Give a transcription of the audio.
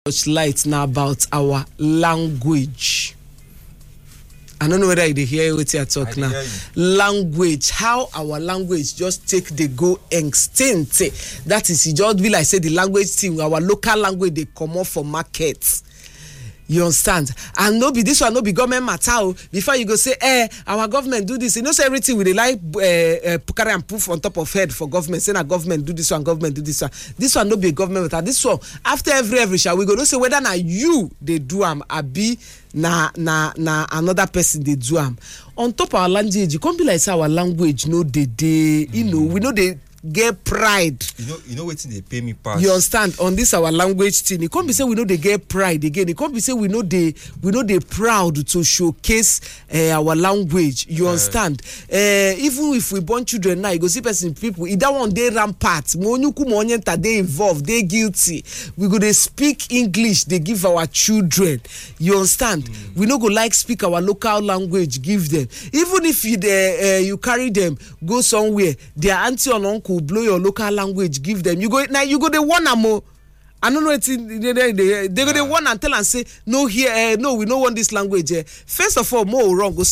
light now about our language. I don't know whether you hear what you talk now. Language, how our language just take the go extinct. That is, it just be like say the language thing, our local language they come off for markets. You understand? And no be this one, no be government matter. Before you go say, our government do this. You know, say everything with the like carry and poof on top of head for government. Say, government do this one, government do this one. This one no be a government matter. This one, after every shall we go, no say whether na you they do abi na another person they do on top of our language. You can't be like say our language no they you know, we know they get pride. You know what they pay me pass. You understand? On this our language thing. It can't be say we know they get pride again. It can't be say we know they proud to showcase our language. You understand? Even if we born children now, you go see people either one day rampart, they involved, they guilty. We go they speak English, they give our children. You understand? We no go like speak our local language, give them. Even if you carry them, go somewhere, their auntie or uncle blow your local language, give them. You go the one more. I don't know it's they go the one and tell and say no here, no, we don't want this language. First of all, more wrong. Go